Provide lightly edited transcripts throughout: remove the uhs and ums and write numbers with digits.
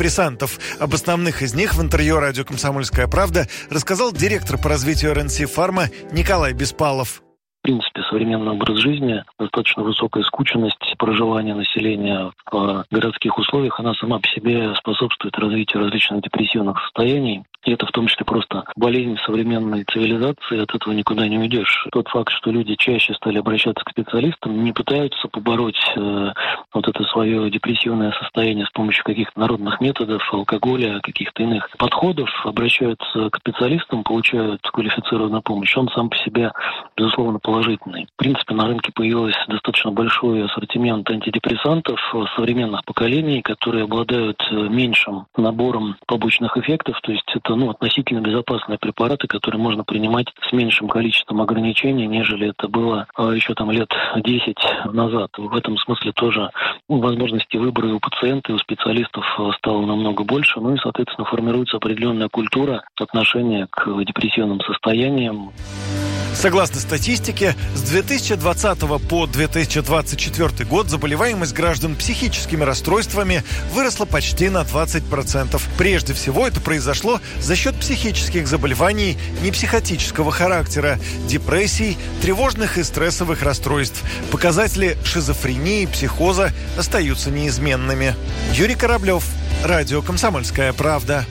антидепрессантов. Об основных из них в интервью радио «Комсомольская правда» рассказал директор по развитию РНС Фарма Николай Беспалов. В принципе, современный образ жизни, достаточно высокая скученность проживания населения в городских условиях, она сама по себе способствует развитию различных депрессивных состояний. И это в том числе просто болезнь современной цивилизации, от этого никуда не уйдешь. Тот факт, что люди чаще стали обращаться к специалистам, не пытаются побороть вот это свое депрессивное состояние с помощью каких-то народных методов, алкоголя, каких-то иных подходов, обращаются к специалистам, получают квалифицированную помощь. Он сам по себе, безусловно, положительный. В принципе, на рынке появился достаточно большой ассортимент антидепрессантов современных поколений, которые обладают меньшим набором побочных эффектов, то есть это относительно безопасные препараты, которые можно принимать с меньшим количеством ограничений, нежели это было еще лет 10 назад. В этом смысле тоже возможности выбора и у пациента, и у специалистов стало намного больше, и, соответственно, формируется определенная культура отношения к депрессивным состояниям. Согласно статистике, с 2020 по 2024 год заболеваемость граждан психическими расстройствами выросла почти на 20%. Прежде всего, это произошло за счет психических заболеваний непсихотического характера, депрессий, тревожных и стрессовых расстройств. Показатели шизофрении, психоза остаются неизменными. Юрий Кораблев, радио «Комсомольская правда».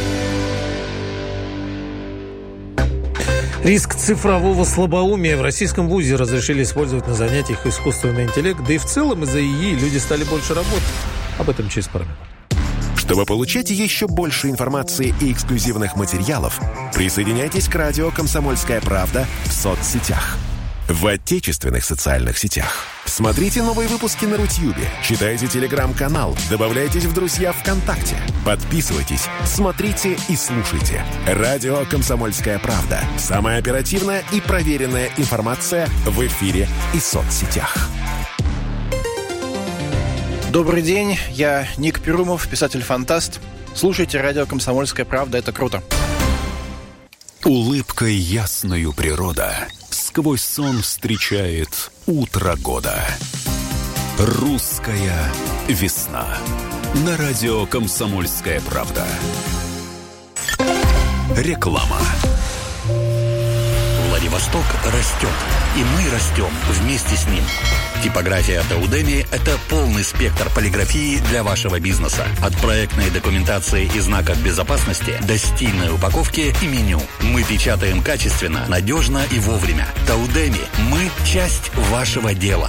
Риск цифрового слабоумия. В российском вузе разрешили использовать на занятиях искусственный интеллект. Да и в целом из-за ИИ люди стали больше работать. Об этом через пару минут. Чтобы получать еще больше информации и эксклюзивных материалов, присоединяйтесь к радио «Комсомольская правда» в соцсетях. В отечественных социальных сетях. Смотрите новые выпуски на Рутьюбе, читайте телеграм-канал, добавляйтесь в друзья ВКонтакте, подписывайтесь, смотрите и слушайте. Радио «Комсомольская правда». Самая оперативная и проверенная информация в эфире и соцсетях. Добрый день, я Ник Перумов, писатель-фантаст. Слушайте радио «Комсомольская правда», это круто. Улыбкой ясною природа сквозь сон встречает утро года. Русская весна. На радио «Комсомольская правда». Реклама. Владивосток растет, и мы растем вместе с ним. Типография Таудеми – это полный спектр полиграфии для вашего бизнеса. От проектной документации и знаков безопасности до стильной упаковки и меню. Мы печатаем качественно, надежно и вовремя. Таудеми – мы часть вашего дела.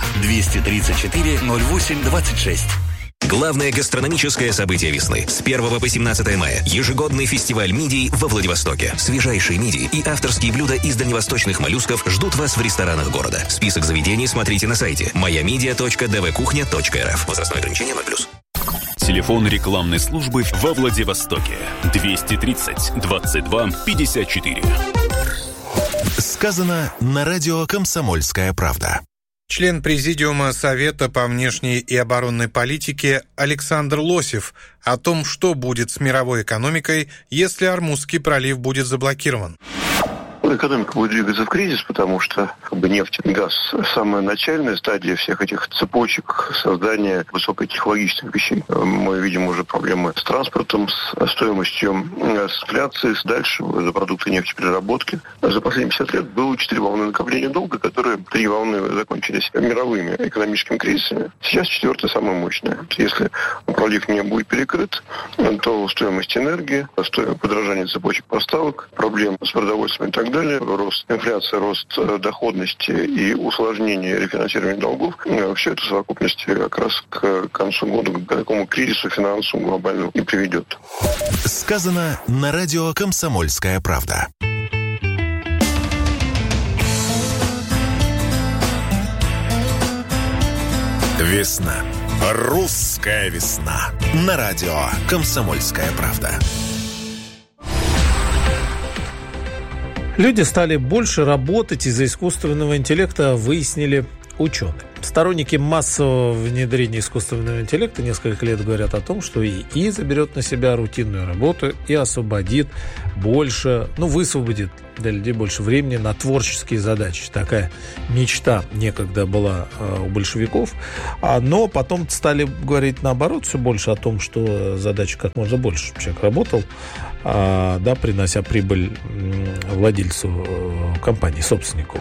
234-08-26. Главное гастрономическое событие весны. С 1 по 17 мая. Ежегодный фестиваль мидий во Владивостоке. Свежайшие мидии и авторские блюда из дальневосточных моллюсков ждут вас в ресторанах города. Список заведений смотрите на сайте moyamidia.dvkuchня.rf. Возрастное ограничение 0+. Телефон рекламной службы во Владивостоке. 230 22 54. Сказано на радио «Комсомольская правда». Член Президиума Совета по внешней и оборонной политике Александр Лосев о том, что будет с мировой экономикой, если Ормузский пролив будет заблокирован. Экономика будет двигаться в кризис, потому что нефть и газ – самая начальная стадия всех этих цепочек создания высокотехнологичных вещей. Мы видим уже проблемы с транспортом, с стоимостью, с инфляцией, дальше за продукты нефтепереработки. За последние 50 лет было 4 волны накопления долга, которые 3 волны закончились мировыми экономическими кризисами. Сейчас 4-я самая мощная. Если пролив не будет перекрыт, то стоимость энергии, подорожание цепочек поставок, проблемы с продовольствием и так далее, рост инфляции, рост доходности и усложнение рефинансирования долгов, все это в совокупности как раз к концу года к такому кризису финансовому глобальному и приведет. Сказано на радио «Комсомольская правда». Весна. Русская весна. На радио «Комсомольская правда». Люди стали больше работать из-за искусственного интеллекта, выяснили ученые. Сторонники массового внедрения искусственного интеллекта несколько лет говорят о том, что ИИ заберет на себя рутинную работу и освободит больше, высвободит для людей больше времени на творческие задачи. Такая мечта некогда была у большевиков, но потом стали говорить наоборот все больше о том, что задача как можно больше, чтобы человек работал, принося прибыль владельцу компании, собственнику.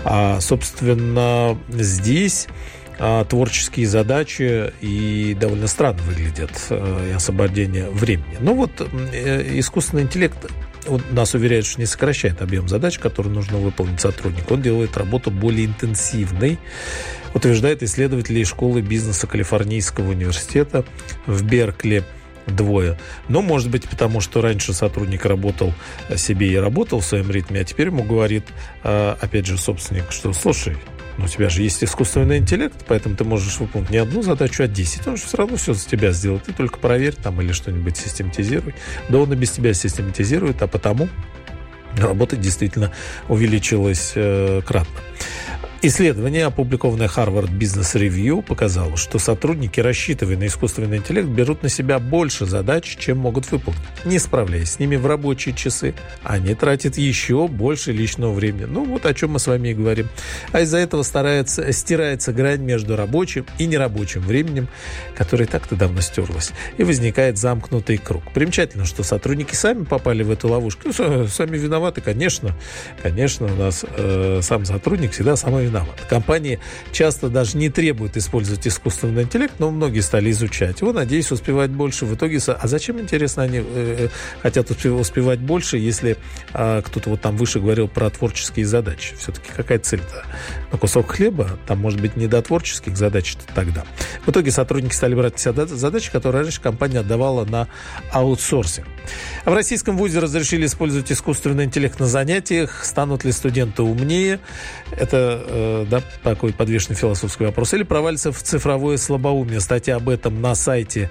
Собственно, здесь творческие задачи и довольно странно выглядят, и освобождение времени. Искусственный интеллект нас уверяет, что не сокращает объем задач, которые нужно выполнить сотруднику. Он делает работу более интенсивной, утверждает исследователи школы бизнеса Калифорнийского университета в Беркли. Двое. Может быть, потому что раньше сотрудник работал себе и работал в своем ритме, а теперь ему говорит, опять же, собственник, что, слушай, у тебя же есть искусственный интеллект, поэтому ты можешь выполнить не одну задачу, а 10. Он же все равно все за тебя сделает. Ты только проверь или что-нибудь систематизируй. Да он и без тебя систематизирует, а потому работа действительно увеличилась кратно. Исследование, опубликованное Harvard Business Review, показало, что сотрудники, рассчитывая на искусственный интеллект, берут на себя больше задач, чем могут выполнить. Не справляясь с ними в рабочие часы, они тратят еще больше личного времени. О чем мы с вами и говорим. А из-за этого стирается грань между рабочим и нерабочим временем, которая так-то давно стерлась. И возникает замкнутый круг. Примечательно, что сотрудники сами попали в эту ловушку. Сами виноваты, конечно. Конечно, у нас сам сотрудник всегда самый виноват. Компании часто даже не требуют использовать искусственный интеллект, но многие стали изучать его, надеясь успевать больше. В итоге, зачем, интересно, они хотят успевать больше, если кто-то там выше говорил про творческие задачи? Все-таки какая цель-то? На кусок хлеба? Там, может быть, не до творческих задач тогда. В итоге сотрудники стали брать на себя задачи, которые раньше компания отдавала на аутсорсинг. В российском вузе разрешили использовать искусственный интеллект на занятиях. Станут ли студенты умнее? Это такой подвешенный философский вопрос. Или провалится в цифровое слабоумие. Статья об этом на сайте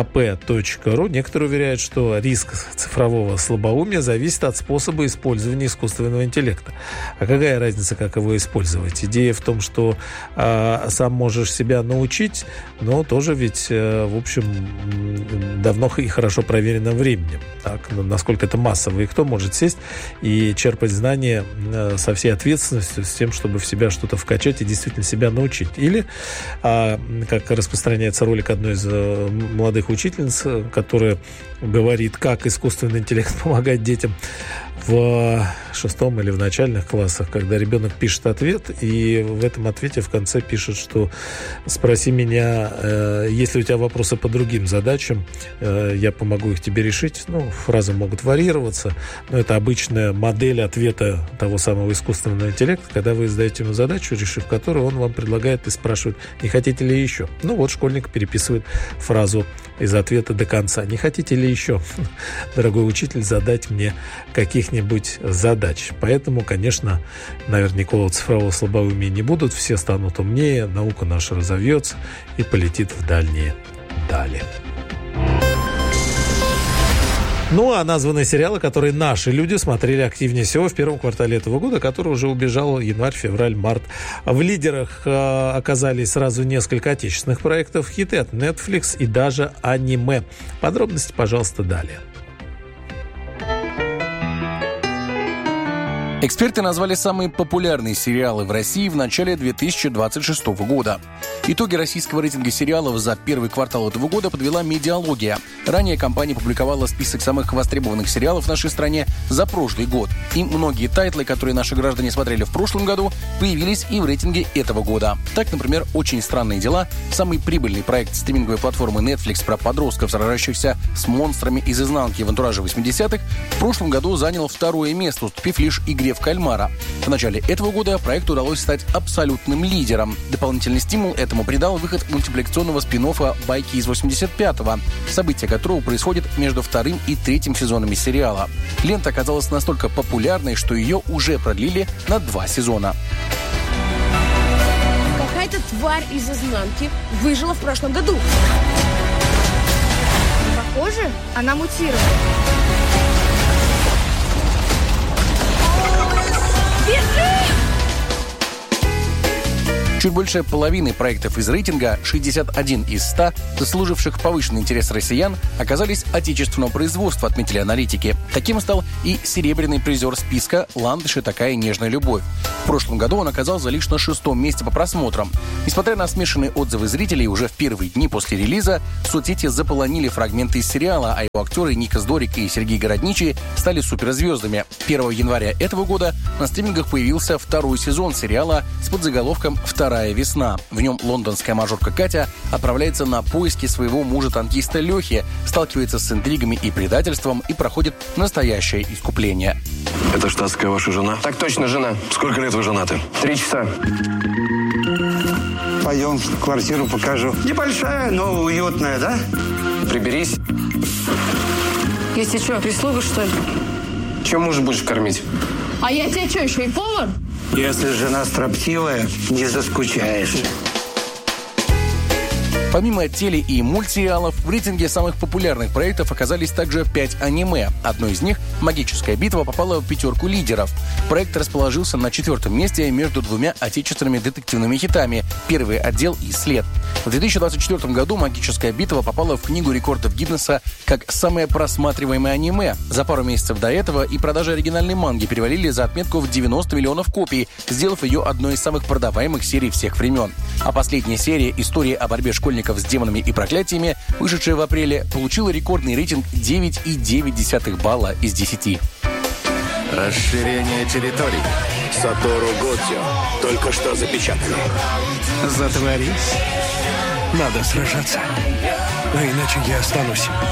kp.ru. Некоторые уверяют, что риск цифрового слабоумия зависит от способа использования искусственного интеллекта. А какая разница, как его использовать? Идея в том, что сам можешь себя научить, но тоже ведь, в общем, давно и хорошо проверено временем. Так, насколько это массово, и кто может сесть и черпать знания со всей ответственностью, с тем, чтобы в себя что-то вкачать и действительно себя научить. Или, как распространяется ролик одной из молодых учительниц, которая говорит, как искусственный интеллект помогает детям в 6 или в начальных классах, когда ребенок пишет ответ, и в этом ответе в конце пишет, что спроси меня, если у тебя вопросы по другим задачам, я помогу их тебе решить. Фразы могут варьироваться, но это обычная модель ответа того самого искусственного интеллекта, когда вы задаете ему задачу, решив которую, он вам предлагает и спрашивает, не хотите ли еще? Школьник переписывает фразу из ответа до конца. Не хотите ли еще, дорогой учитель, задать мне каких-нибудь задач? Поэтому, конечно, наверное, никакого цифрового слабоумия не будут. Все станут умнее, наука наша разовьется и полетит в дальние дали. А названные сериалы, которые наши люди смотрели активнее всего в первом квартале этого года, который уже убежал январь, февраль, март. В лидерах оказались сразу несколько отечественных проектов, хиты от Netflix и даже аниме. Подробности, пожалуйста, далее. Эксперты назвали самые популярные сериалы в России в начале 2026 года. Итоги российского рейтинга сериалов за первый квартал этого года подвела «Медиалогия». Ранее компания публиковала список самых востребованных сериалов в нашей стране за прошлый год. И многие тайтлы, которые наши граждане смотрели в прошлом году, появились и в рейтинге этого года. Так, например, «Очень странные дела», самый прибыльный проект стриминговой платформы Netflix про подростков, сражающихся с монстрами из изнанки в антураже 80-х, в прошлом году занял 2-е место, уступив лишь «Игре в кальмара». В начале этого года проекту удалось стать абсолютным лидером. Дополнительный стимул этому придал выход мультипликационного спин-оффа «Байки из 85-го», события которого происходят между 2-м и 3-м сезонами сериала. Лента оказалась настолько популярной, что ее уже продлили на 2 сезона. Какая-то тварь из изнанки выжила в прошлом году. Похоже, она мутировала. Бежим! Чуть больше половины проектов из рейтинга, 61 из 100, заслуживших повышенный интерес россиян, оказались отечественного производства, отметили аналитики. Таким стал и серебряный призер списка «Ландыши. Такая нежная любовь». В прошлом году он оказался лишь на 6-м месте по просмотрам. Несмотря на смешанные отзывы зрителей, уже в первые дни после релиза соцсети заполонили фрагменты из сериала, а его актеры Никас Дорик и Сергей Городничий стали суперзвездами. 1 января этого года на стримингах появился второй сезон сериала с подзаголовком «Вторая весна». В нем лондонская мажорка Катя отправляется на поиски своего мужа-танкиста Лехи, сталкивается с интригами и предательством и проходит настоящее искупление. Это штатская ваша жена? Так точно, жена. Сколько лет вы женаты? 3 часа. Пойдем, квартиру покажу. Небольшая, но уютная, да? Приберись. Если что, прислуга, что ли? Чем мужа будешь кормить? А я тебе что, еще и повар? Если жена строптивая, не заскучаешь. Помимо теле- и мультсериалов, в рейтинге самых популярных проектов оказались также 5 аниме. Одно из них, «Магическая битва», попала в 5 лидеров. Проект расположился на 4-м месте между 2 отечественными детективными хитами «Первый отдел» и «След». В 2024 году «Магическая битва» попала в Книгу рекордов Гиннесса как самое просматриваемое аниме. За пару месяцев до этого и продажи оригинальной манги перевалили за отметку в 90 миллионов копий, сделав ее одной из самых продаваемых серий всех времен. А последняя серия «История о борьбе школьников с демонами и проклятиями», вышедшая в апреле, получила рекордный рейтинг 9,9 балла из 10. Расширение территорий. Сатору Годзё. Только что запечатали. Затворись. Надо сражаться. А иначе я останусь.